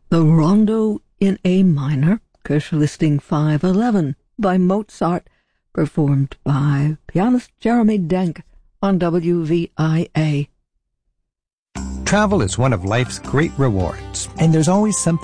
The Rondo in A minor, Kirschlisting 511 by Mozart, performed by pianist Jeremy Denk on WVIA. Travel is one of life's great rewards, and there's always something